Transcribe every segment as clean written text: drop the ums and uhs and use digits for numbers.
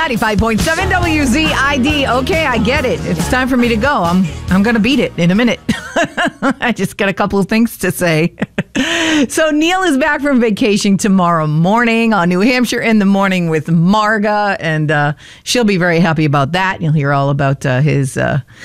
95.7 WZID. Okay, I get it. It's time for me to go. I'm going to beat it in a minute. I just got a couple of things to say. So Neil is back from vacation tomorrow morning on New Hampshire in the Morning with Marga, and she'll be very happy about that. You'll hear all about his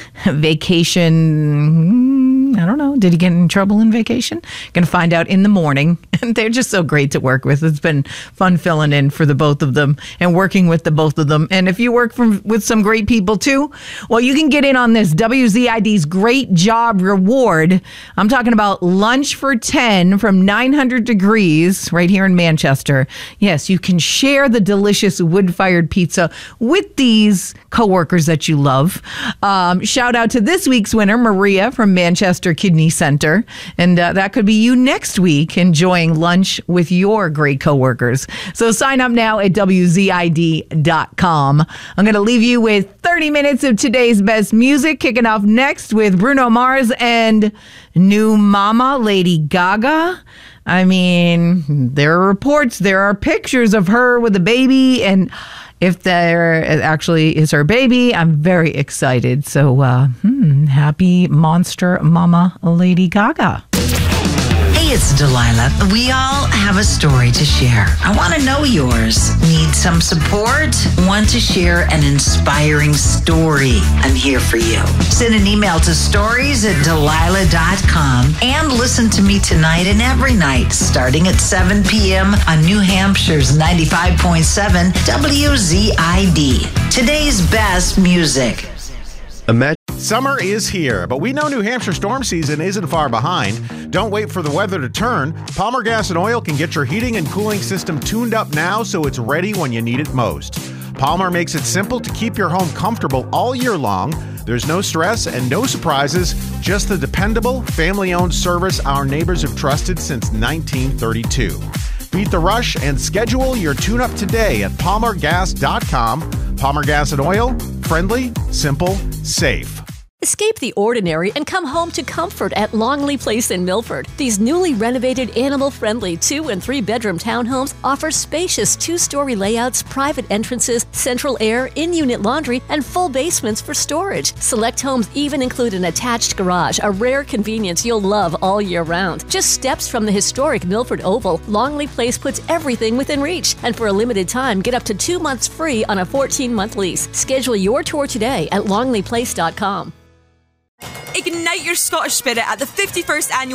vacation. I don't know. Did he get in trouble in vacation? Going to find out in the morning. And they're just so great to work with. It's been fun filling in for the both of them and working with the both of them. And if you work with some great people too, well, you can get in on this WZID's Great Job Reward. I'm talking about lunch for 10 from 900 Degrees right here in Manchester. Yes, you can share the delicious wood-fired pizza with these coworkers that you love. Shout out to this week's winner, Maria from Manchester Kidney Center. And that could be you next week enjoying lunch with your great coworkers. So sign up now at WZID.com. I'm going to leave you with 30 minutes of today's best music, kicking off next with Bruno Mars and new mama, Lady Gaga. I mean, there are reports, there are pictures of her with a baby, and if there actually is her baby, I'm very excited. So happy monster mama, Lady Gaga. Hey, it's Delilah. We all have a story to share. I want to know yours. Need some support? Want to share an inspiring story? I'm here for you. Send an email to stories@delilah.com and listen to me tonight and every night starting at 7 p.m. on New Hampshire's 95.7 WZID. Today's best music. Summer is here, but we know New Hampshire storm season isn't far behind. Don't wait for the weather to turn. Palmer Gas and Oil can get your heating and cooling system tuned up now so it's ready when you need it most. Palmer makes it simple to keep your home comfortable all year long. There's no stress and no surprises, just the dependable, family-owned service our neighbors have trusted since 1932. Beat the rush and schedule your tune-up today at palmergas.com. Palmer Gas and Oil, friendly, simple, safe. Escape the ordinary and come home to comfort at Longley Place in Milford. These newly renovated, animal-friendly 2- and 3-bedroom townhomes offer spacious 2-story layouts, private entrances, central air, in-unit laundry, and full basements for storage. Select homes even include an attached garage, a rare convenience you'll love all year round. Just steps from the historic Milford Oval, Longley Place puts everything within reach. And for a limited time, get up to 2 months free on a 14-month lease. Schedule your tour today at longleyplace.com. Ignite your Scottish spirit at the 51st Annual